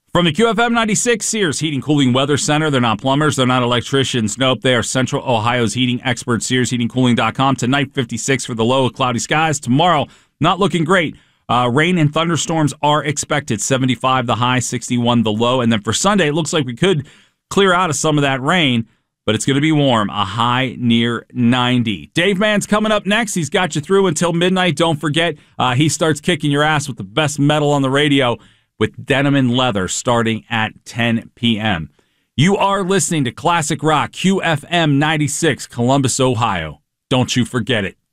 From the QFM 96 Sears Heating Cooling Weather Center, they're not plumbers, they're not electricians. Nope, they are Central Ohio's heating experts, SearsHeatingCooling.com. Tonight, 56 for the low, cloudy skies. Tomorrow, not looking great. Rain and thunderstorms are expected. 75 the high, 61 the low. And then for Sunday, it looks like we could clear out of some of that rain, but it's going to be warm, a high near 90. Dave Mann's coming up next. He's got you through until midnight. Don't forget, he starts kicking your ass with the best metal on the radio with Denim and Leather starting at 10 p.m. You are listening to Classic Rock, QFM 96, Columbus, Ohio. Don't you forget it.